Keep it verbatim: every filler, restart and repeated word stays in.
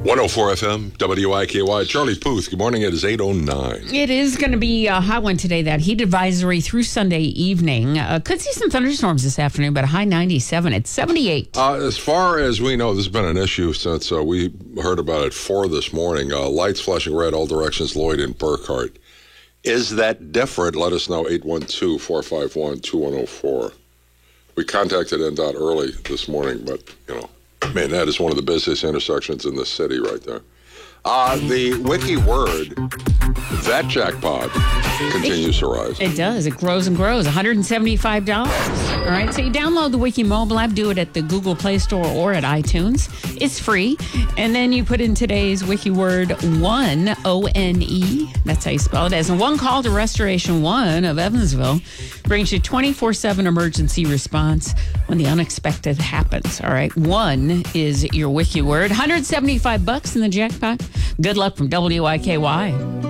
one oh four F M, W I K Y. Charlie Puth, good morning. It is eight oh nine. It is going to be a hot one today. That heat advisory through Sunday evening. Uh, could see some thunderstorms this afternoon, but a high ninety-seven. It's seventy-eight. Uh, as far as we know, this has been an issue since uh, we heard about it four this morning. Uh, lights flashing red, all directions, Lloyd and Burkhart. Is that different? Let us know, eight one two, four five one, two one oh four. We contacted N D O T early this morning, but, you know, man, that is one of the busiest intersections in the city right there. Uh, the wiki word, that jackpot, continues to rise. It does. It grows and grows. one hundred seventy-five dollars. All right. So you download the Wiki mobile app. Do it at the Google Play Store or at iTunes. It's free. And then you put in today's wiki word one, O N E. That's how you spell it. As a one call to Restoration One of Evansville brings you twenty-four seven emergency response when the unexpected happens. All right. One is your wiki word. one hundred seventy-five bucks in the jackpot. Good luck from W I K Y.